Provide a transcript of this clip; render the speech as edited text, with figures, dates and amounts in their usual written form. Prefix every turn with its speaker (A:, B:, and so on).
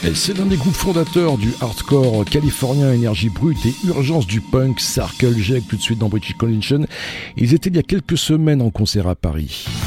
A: C'est l'un des groupes fondateurs du hardcore californien, énergie brute et urgence du punk, Circle Jerk, tout de suite dans British Connection. Ils étaient il y a quelques semaines en concert à Paris.